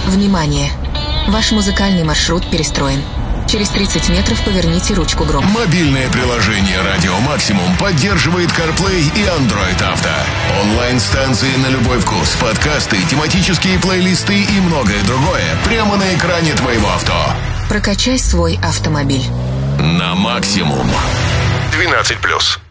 Внимание! Ваш музыкальный маршрут перестроен. Через 30 метров поверните ручку грома. Мобильное приложение «Радио Максимум» поддерживает CarPlay и Android Auto. Онлайн-станции на любой вкус, подкасты, тематические плейлисты и многое другое прямо на экране твоего авто. Прокачай свой автомобиль. На максимум. 12+.